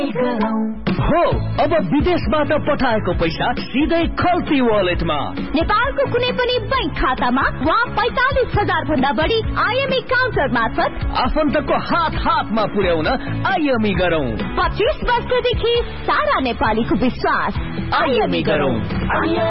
हो अब विदेशबाट पठाएको पैसा सिधै खल्ती वालेटमा नेपालको कुनै पनि बैंक खातामा वा 45,000 भन्दा बढी आईएमई काउन्टर मार्फत आफन्तको हातमा पुर्याउन आईएमई गरौँ। 25 वर्षदेखि सारा नेपालीको विश्वास आईएमई गरौँ।